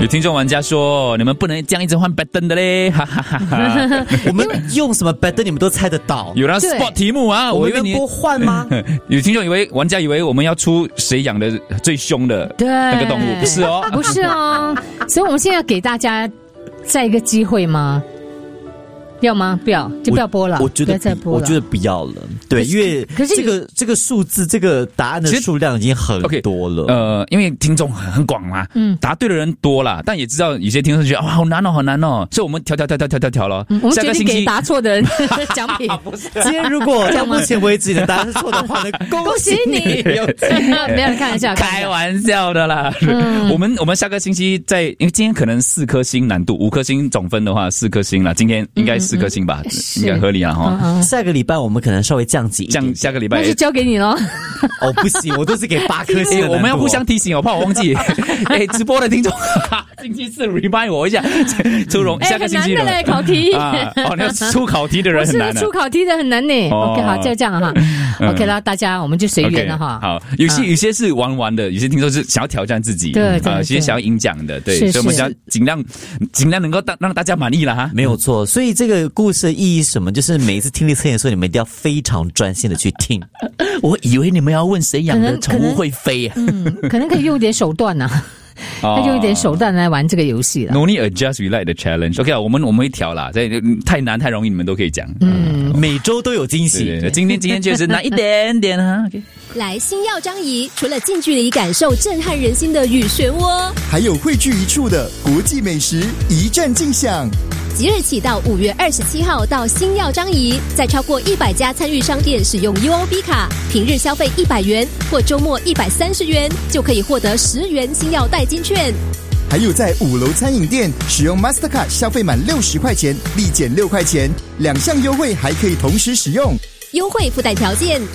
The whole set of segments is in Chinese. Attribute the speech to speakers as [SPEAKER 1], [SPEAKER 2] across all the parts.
[SPEAKER 1] 有听众玩家说，你们不能这样一直换 pattern 的嘞，哈哈哈哈。
[SPEAKER 2] 我们用什么 pattern 你们都猜得到？
[SPEAKER 1] 有那 spot 题目啊，
[SPEAKER 2] 我
[SPEAKER 1] 以为你
[SPEAKER 2] 们不换吗？
[SPEAKER 1] 有听众玩家以为我们要出谁养的最凶的那个动物，不是哦，
[SPEAKER 3] 不是哦，所以我们现在要给大家再一个机会吗？要吗？不要，就不要播了。
[SPEAKER 2] 我觉得我觉得不要了。对，因为这个数字，这个答案的数量已经很多了。
[SPEAKER 1] 因为听众很广嘛，答对的人多啦，但也知道有些听众觉得哇好难哦，好难哦，所以我们调了。
[SPEAKER 3] 我们决定给答错的人奖品。
[SPEAKER 2] 今天如果到目前为止你的答案是错的话，恭喜你！
[SPEAKER 3] 没有开玩笑，
[SPEAKER 1] 开玩笑的啦。我们下个星期因为今天可能4颗星难度，5颗星总分的话4颗星啦，今天应该4颗星吧，应该合理啦哈。
[SPEAKER 2] 下个礼拜我们可能稍微降级一点，
[SPEAKER 1] 下个礼拜
[SPEAKER 3] 那就交给你咯。
[SPEAKER 2] 哦，不行，我都是给8颗星。
[SPEAKER 1] 我们要互相提醒，我怕我忘记。直播的听众，星期4 remind 我一下，下个星期
[SPEAKER 3] 很难的嘞，考题。
[SPEAKER 1] 你要出考题的人很难。
[SPEAKER 3] 出考题的很难呢。OK， 好，就这样哈。OK 啦，大家我们就随缘了哈。
[SPEAKER 1] 好，有些是玩的，有些听众是想要挑战自己，
[SPEAKER 3] 对，
[SPEAKER 1] 有些想要赢奖的，对，所以我们想尽量能够让大家满意了哈。
[SPEAKER 2] 没有错，所以这个故事的意义是什么？就是每一次听力测验的时候，你们一定要非常专心的去听。
[SPEAKER 1] 我以为你们要问谁养的宠物会飞啊？
[SPEAKER 3] 可能可以用点手段啊。他就有点手段来玩这个游戏了。
[SPEAKER 1] No need adjust, we like the challenge. OK， 我们会调啦，太难太容易你们都可以讲。
[SPEAKER 2] 每周都有惊喜。
[SPEAKER 1] 对，今天确实难一点点哈。OK，
[SPEAKER 4] 来星耀张仪，除了近距离感受震撼人心的雨漩涡，
[SPEAKER 5] 还有汇聚一处的国际美食一战尽享。
[SPEAKER 4] 即日起到5月27号到星耀张仪，在超过100家参与商店使用 UOB 卡，平日消费100元或周末130元，就可以获得10元星耀代金券。
[SPEAKER 5] 还有在5楼餐饮店使用 Mastercard 消费满60块钱立减6块钱，2项优惠还可以同时使用，
[SPEAKER 4] 优惠附带条件。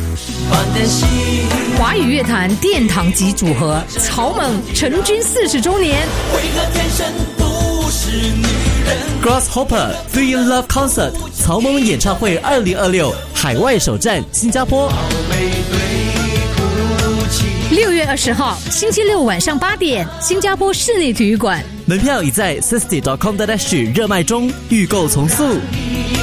[SPEAKER 3] 华语乐坛殿堂级组合草蜢成军40周年，
[SPEAKER 6] 为何天生不是女人
[SPEAKER 2] Grasshopper Free in Love Concert 草蜢演唱会2026海外首站新加坡
[SPEAKER 3] 6月20号星期六晚上8点，新加坡室内体育馆，
[SPEAKER 2] 门票已在 Sisty.com.sg 热卖中，预购从速。